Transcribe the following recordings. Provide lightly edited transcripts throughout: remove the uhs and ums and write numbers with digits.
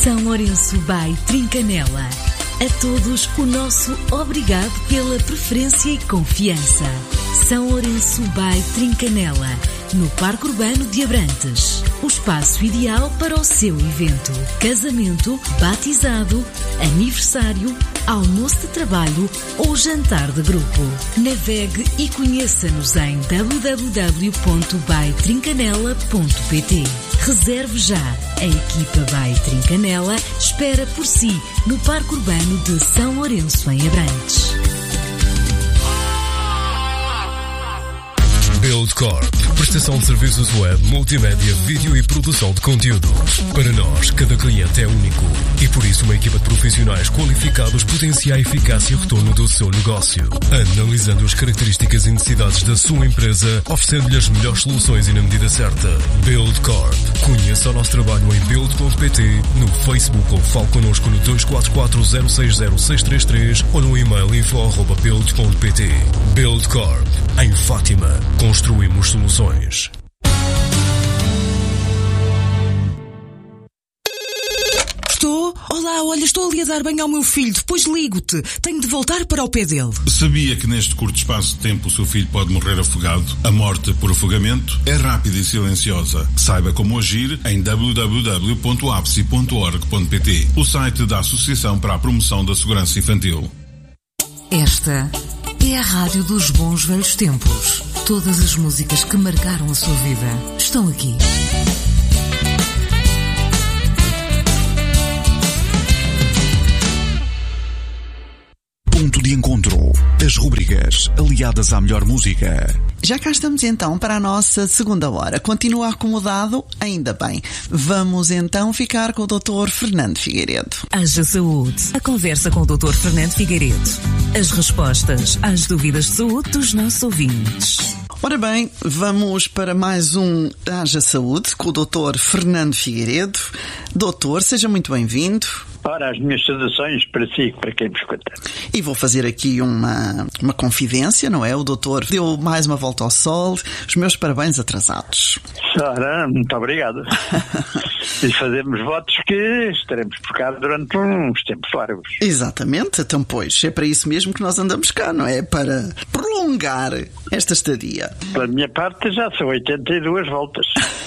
São Lourenço by Trincanela. A todos o nosso obrigado pela preferência e confiança. São Lourenço by Trincanela, no Parque Urbano de Abrantes. O espaço ideal para o seu evento. Casamento, batizado, aniversário, almoço de trabalho ou jantar de grupo. Navegue e conheça-nos em www.bytrincanela.pt. Reserve já. A equipa by Trincanela espera por si no Parque Urbano de São Lourenço, em Abrantes. Buildcorp, prestação de serviços web, multimédia, vídeo e produção de conteúdos. Para nós, cada cliente é único e por isso uma equipa de profissionais qualificados potencia a eficácia e retorno do seu negócio. Analisando as características e necessidades da sua empresa, oferecendo-lhe as melhores soluções e na medida certa. Buildcorp. Conheça o nosso trabalho em build.pt, no Facebook ou fale connosco no 244-060-633 ou no e-mail info@build.pt. Buildcorp. Em Fátima. Construímos soluções. Estou? Olá, olha, estou ali a dar banho ao meu filho, depois ligo-te. Tenho de voltar para o pé dele. Sabia que neste curto espaço de tempo o seu filho pode morrer afogado? A morte por afogamento é rápida e silenciosa. Saiba como agir em www.apsi.org.pt, o site da Associação para a Promoção da Segurança Infantil. Esta é a rádio dos bons velhos tempos. Todas as músicas que marcaram a sua vida estão aqui. Ponto de encontro. As rubricas aliadas à melhor música. Já cá estamos então para a nossa segunda hora. Continua acomodado? Ainda bem. Vamos então ficar com o Dr. Fernando Figueiredo. Haja Saúde. A conversa com o Dr. Fernando Figueiredo. As respostas às dúvidas de saúde dos nossos ouvintes. Ora bem, vamos para mais um Haja Saúde com o Dr. Fernando Figueiredo. Doutor, seja muito bem-vindo. Ora, as minhas saudações para si e para quem me escuta. E vou fazer aqui uma confidência, não é? O doutor deu mais uma volta ao sol. Os meus parabéns atrasados. Ora, muito obrigado. E fazemos votos que estaremos por cá durante uns tempos largos. Exatamente, então pois, é para isso mesmo que nós andamos cá, não é? Para prolongar esta estadia. Pela minha parte já são 82 voltas.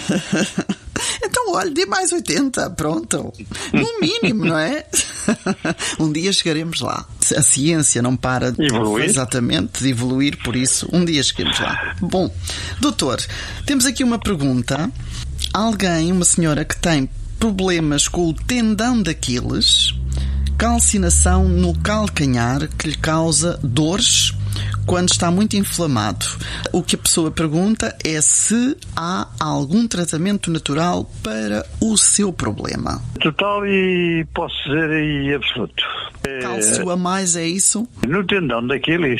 Então, olha, dê mais 80, pronto. No mínimo, não é? Um dia chegaremos lá. A ciência não para de evoluir. Exatamente, de evoluir, por isso, um dia chegaremos lá. Bom, doutor, temos aqui uma pergunta. Uma senhora que tem problemas com o tendão de Aquiles, calcinação no calcanhar que lhe causa dores quando está muito inflamado. O que a pessoa pergunta é se há algum tratamento natural para o seu problema. Total e posso dizer e absoluto. Cálcio a mais, é isso? No tendão de Aquiles.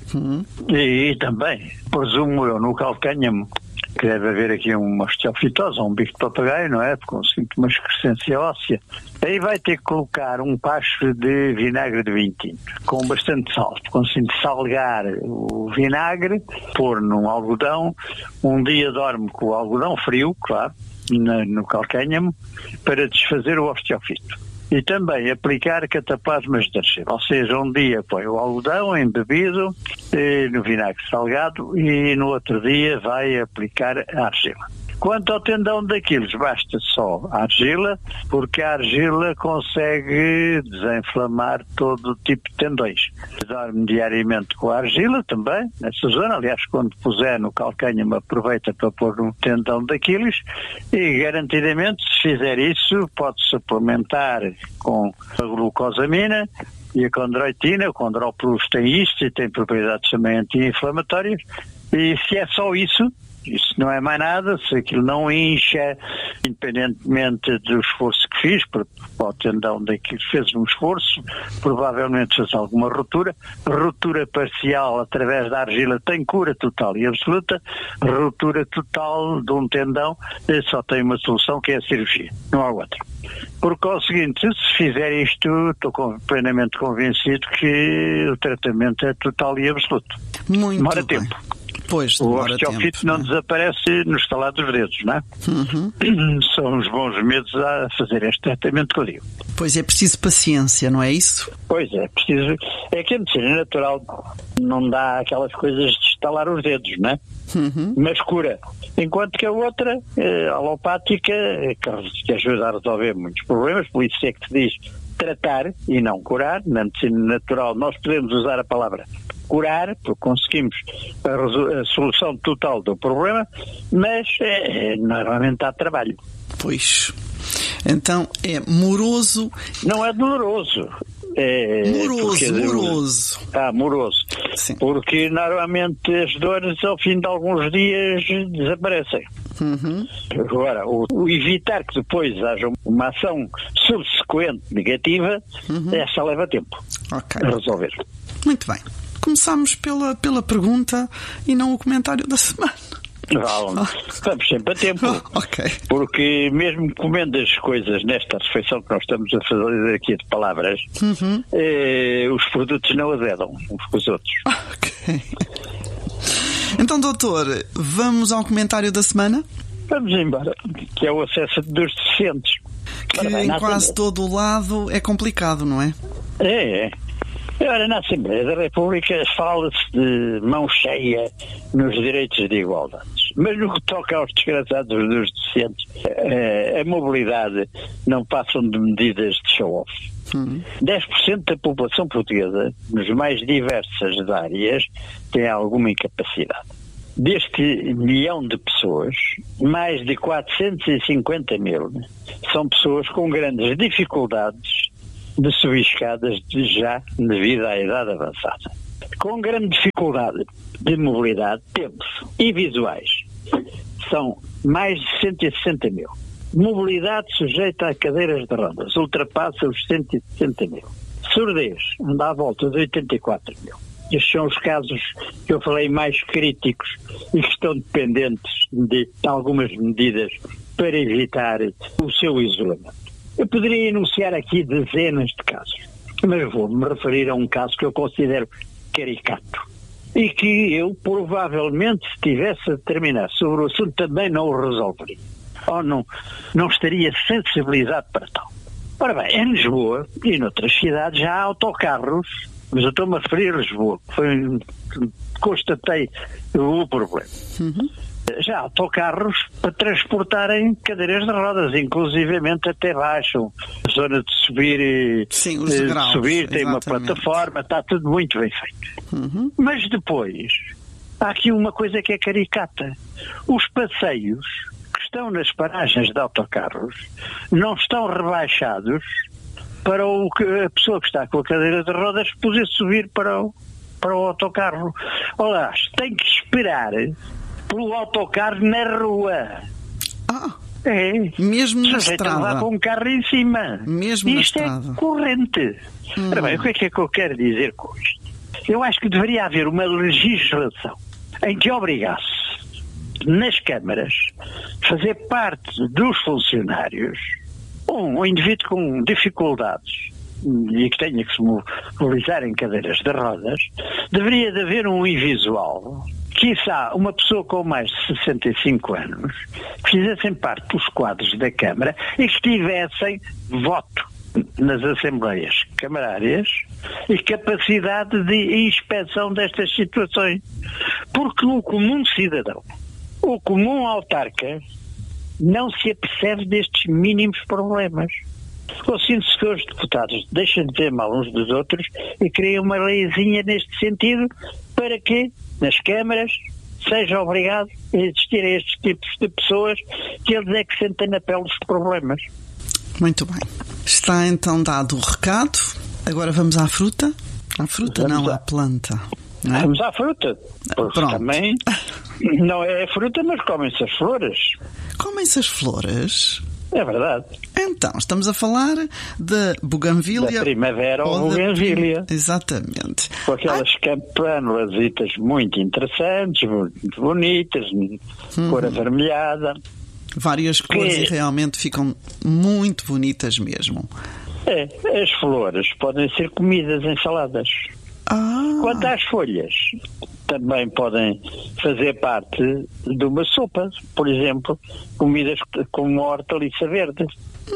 E também, presumo eu, no calcanhamo, que deve haver aqui uma osteofitose, um bico de papagaio, não é? Com uma excrescência óssea. Aí vai ter que colocar um pacho de vinagre de vinho tinto, com bastante sal. Consigo salgar o vinagre, pôr num algodão, um dia dorme com o algodão frio, claro, no calcânhamo, para desfazer o osteofito. E também aplicar cataplasmas de argila. Ou seja, um dia põe o algodão embebido no vinagre salgado e no outro dia vai aplicar a argila. Quanto ao tendão de Aquiles, basta só a argila, porque a argila consegue desinflamar todo o tipo de tendões. Dorme diariamente com a argila também, nessa zona. Aliás, quando puser no calcânhamo, aproveita para pôr no tendão de Aquiles e, garantidamente, se fizer isso, pode suplementar com a glucosamina e a condroitina. O condroplus tem isto e tem propriedades também anti-inflamatórias. E se é só isso não é mais nada, se aquilo não incha, independentemente do esforço que fiz, para o tendão daqui fez um esforço, provavelmente fez alguma ruptura parcial através da argila tem cura total e absoluta, ruptura total de um tendão só tem uma solução, que é a cirurgia, não há outra. Porque ao seguinte, se fizer isto, estou plenamente convencido que o tratamento é total e absoluto. Muito demora bem. tempo. Pois, o osteofito não desaparece no estalar dos dedos, não é? São os bons medos a fazer este tratamento que eu digo. Pois é preciso paciência, não é isso? Pois é, preciso. É que a medicina natural não dá aquelas coisas de estalar os dedos, não é? Mas cura. Enquanto que a outra, alopática, que ajuda a resolver muitos problemas, por isso é que se diz tratar e não curar. Na medicina natural nós podemos usar a palavra curar, porque conseguimos a solução total do problema, mas normalmente dá trabalho. Pois. Então é moroso. Não é doloroso. Moroso. Moroso. Sim. Porque normalmente as dores ao fim de alguns dias desaparecem. Agora, o evitar que depois haja uma ação subsequente negativa, essa leva tempo a resolver. Muito bem. Começamos pela pergunta e não o comentário da semana. Estamos sempre a tempo. Porque mesmo comendo as coisas nesta refeição que nós estamos a fazer aqui de palavras, os produtos não azedam uns com os outros. Então, doutor, vamos ao comentário da semana? Vamos embora, que é o acesso dos deficientes. Que em quase todo o lado é complicado, não é? É. Agora, na Assembleia da República fala-se de mão cheia nos direitos de igualdade. Mas no que toca aos desgraçados dos deficientes, a mobilidade não passam de medidas de show-off. 10% da população portuguesa, nos mais diversas áreas, tem alguma incapacidade. Deste 1 milhão de pessoas, mais de 450 mil são pessoas com grandes dificuldades de subir escadas já devido à idade avançada. Com grande dificuldade de mobilidade temos invisuais, são mais de 160 mil. Mobilidade sujeita a cadeiras de rodas, ultrapassa os 160 mil. Surdez, anda à volta de 84 mil. Estes são os casos que eu falei mais críticos e que estão dependentes de algumas medidas para evitar o seu isolamento. Eu poderia enunciar aqui dezenas de casos, mas vou-me referir a um caso que eu considero caricato e que eu, provavelmente, se tivesse a determinar sobre o assunto, também não o resolveria. Ou não estaria sensibilizado para tal. Ora bem, em Lisboa e noutras cidades já há autocarros, mas eu estou-me a referir a Lisboa, constatei o problema. Já há autocarros para transportarem cadeiras de rodas, inclusivamente até baixo. A zona de subir, sim, os degraus, subir tem uma plataforma, está tudo muito bem feito. Mas depois, há aqui uma coisa que é caricata. Os passeios que estão nas paragens de autocarros não estão rebaixados para a pessoa que está com a cadeira de rodas poder subir para o autocarro. Olá, tem que esperar pelo autocarro na rua. Mesmo na estrada. Levar com um carro em cima. Mesmo isto na estrada. É corrente. Ora bem, o que é que eu quero dizer com isto? Eu acho que deveria haver uma legislação em que obrigasse nas câmaras fazer parte dos funcionários um indivíduo com dificuldades e que tenha que se mobilizar em cadeiras de rodas, deveria de haver um invisual, quiçá uma pessoa com mais de 65 anos, que fizessem parte dos quadros da Câmara e que tivessem voto nas assembleias camarárias e capacidade de inspeção destas situações. Porque o comum cidadão, o comum autarca, não se apercebe destes mínimos problemas. Eu sinto-se que os deputados deixam de ter mal uns dos outros e criam uma leizinha neste sentido para que, nas câmaras, seja obrigado a existir estes tipos de pessoas que eles é que sentem na pele os problemas. Muito bem. Está então dado o recado. Agora vamos à fruta? À fruta, não à planta. Não é? Vamos à fruta. Porque também não é fruta, mas comem-se as flores. Comem-se as flores? É verdade. Então, estamos a falar da buganvília. Da primavera ou buganvília. Exatamente. Com aquelas campanulasitas muito interessantes, muito bonitas, cor avermelhada. Várias cores e realmente ficam muito bonitas mesmo. As flores podem ser comidas em saladas. Quanto às folhas, também podem fazer parte de uma sopa, por exemplo, comidas como hortaliça verde.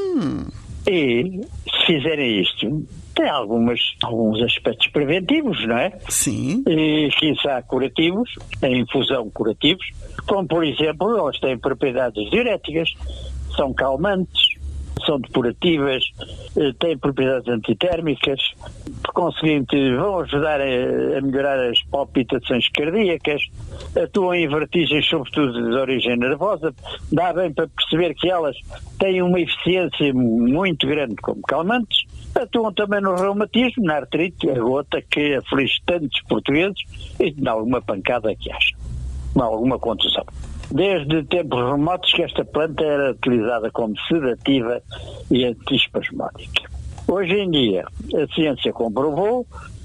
E, se fizerem isto, tem alguns aspectos preventivos, não é? Sim. E, quiçá, curativos, em infusão curativos, como, por exemplo, elas têm propriedades diuréticas, são calmantes, são depurativas, têm propriedades antitérmicas, por conseguinte vão ajudar a melhorar as palpitações cardíacas, atuam em vertigens sobretudo de origem nervosa, dá bem para perceber que elas têm uma eficiência muito grande como calmantes, atuam também no reumatismo, na artrite, a gota que aflige tantos portugueses e de alguma pancada que haja, alguma contusão. Desde tempos remotos que esta planta era utilizada como sedativa e antiespasmódica. Hoje em dia, a ciência comprovou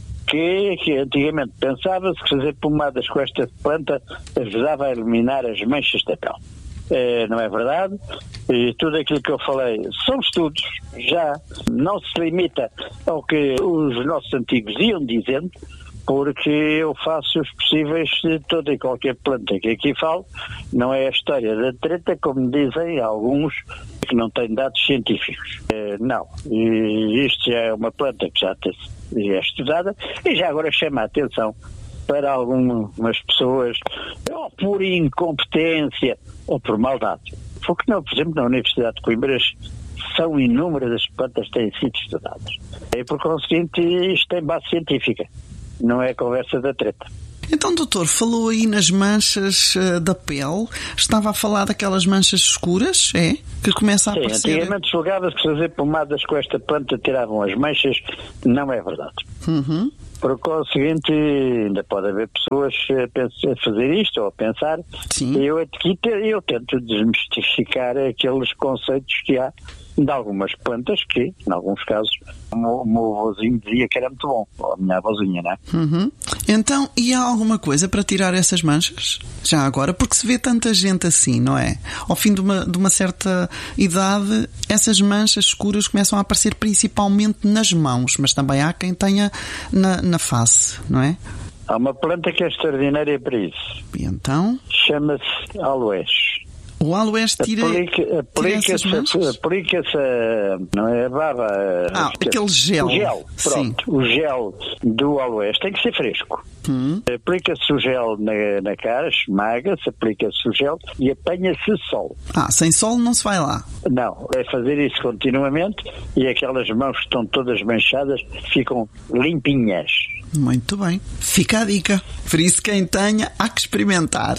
que antigamente pensava-se que fazer pomadas com esta planta ajudava a eliminar as manchas da pele. Não é verdade? E tudo aquilo que eu falei são estudos, já não se limita ao que os nossos antigos iam dizendo, porque eu faço os possíveis de toda e qualquer planta que aqui falo. Não é a história da treta, como dizem alguns que não têm dados científicos. Não. E isto já é uma planta que já é estudada e já agora chama a atenção para algumas pessoas, ou por incompetência ou por maldade. Porque não, por exemplo, na Universidade de Coimbra são inúmeras as plantas que têm sido estudadas. E por conseguinte isto tem base científica. Não é conversa da treta. Então, doutor, falou aí nas manchas da pele. Estava a falar daquelas manchas escuras, é? Que começam a aparecer. Sim, antigamente julgava-se que fazer pomadas com esta planta tiravam as manchas. Não é verdade. Por conseguinte, ainda pode haver pessoas a fazer isto ou a pensar. Sim. E eu tento desmistificar aqueles conceitos que há de algumas plantas que, em alguns casos, o meu avôzinho dizia que era muito bom, ou a minha avózinha, não é? Então, e há alguma coisa para tirar essas manchas? Já agora, porque se vê tanta gente assim, não é? Ao fim de uma certa idade, essas manchas escuras começam a aparecer principalmente nas mãos, mas também há quem tenha na face, não é? Há uma planta que é extraordinária para isso. E então? Chama-se aloés. O aloés tira essas manchas? Aplica-se, não é a baba. Aquele gel. O gel, pronto. Sim. O gel do aloés tem que ser fresco. Aplica-se o gel na cara, esmaga-se, aplica-se o gel e apanha-se sol. Sem sol não se vai lá? Não, é fazer isso continuamente e aquelas mãos que estão todas manchadas ficam limpinhas. Muito bem. Fica a dica. Por isso, quem tenha, há que experimentar.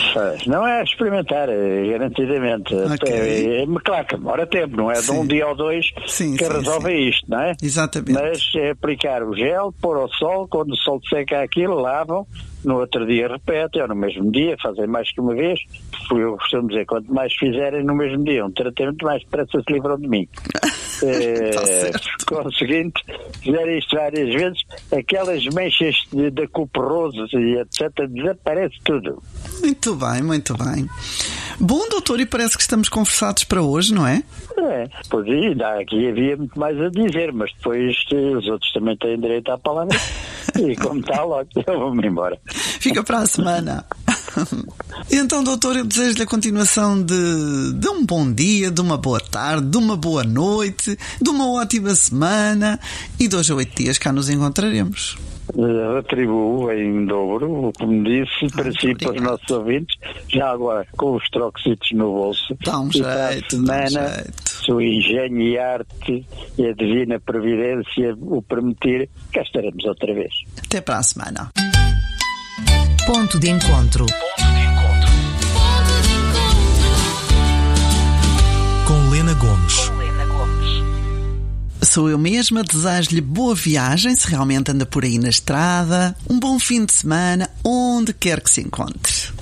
Não é experimentar, garantidamente. Okay. É claro que demora tempo, não é de um dia ou dois que resolve isto, não é? Exatamente. Mas é aplicar o gel, pôr ao sol, quando o sol seca aquilo, lavam, no outro dia repetem, ou no mesmo dia, fazem mais que uma vez. Eu costumo dizer, quanto mais fizerem no mesmo dia um tratamento, mais depressa se livram de mim. Conseguinte, fizerem isto várias vezes, aquelas manchas da couperose e etc, desaparece tudo. Muito bem, muito bem. Bom, doutor, e parece que estamos conversados para hoje, não é? Pois aqui havia muito mais a dizer, mas depois os outros também têm direito à palavra. E como está, logo eu vou-me embora. Fica para a semana. Então, doutor, eu desejo-lhe a continuação de um bom dia, de uma boa tarde, de uma boa noite, de uma ótima semana e 2 a 8 dias cá nos encontraremos. Retribuo em dobro, como disse, para si e para os nossos ouvintes, já agora com os troxitos no bolso. Dá um jeito, semana, se o engenho e a arte e a divina previdência o permitir, cá estaremos outra vez. Até para a semana. Ponto de encontro. Com Lena Gomes. Sou eu mesma, desejo-lhe boa viagem, se realmente anda por aí na estrada, um bom fim de semana, onde quer que se encontre.